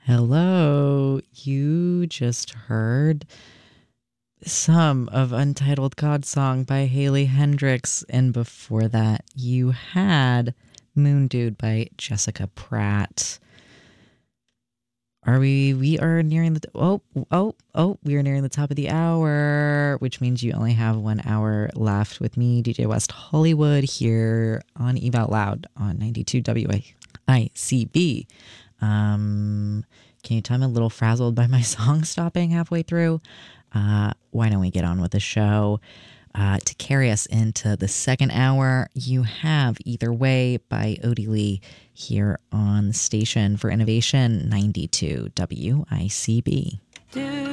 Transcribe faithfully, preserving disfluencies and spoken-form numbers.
Hello, you just heard some of Untitled God Song by Haley Hendrix, and before that, you had Moon Dude by Jessica Pratt. Are we, we are nearing the, oh, oh, oh, we are nearing the top of the hour, which means you only have one hour left with me, D J West Hollywood, here on Eve Out Loud on ninety-two W A I C B. Um, can you tell I'm a little frazzled by my song stopping halfway through? Uh, why don't we get on with the show? Uh, to carry us into the second hour, you have Either Way by Odie Lee here on the station for Innovation ninety-two W I C B.